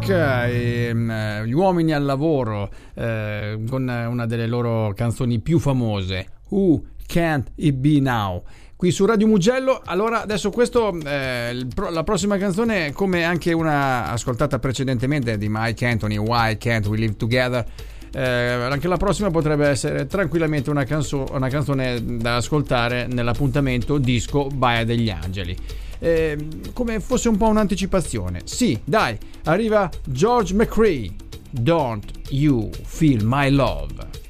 Network, gli uomini al lavoro, con una delle loro canzoni più famose, Who Can't It Be Now, qui su Radio Mugello. Allora adesso questo, la prossima canzone, come anche una ascoltata precedentemente di Mike Anthony, Why Can't We Live Together, anche la prossima potrebbe essere tranquillamente una canzone da ascoltare nell'appuntamento disco Baia degli Angeli, come fosse un po' un'anticipazione. Sì, dai, arriva George McCrae, Don't You Feel My Love.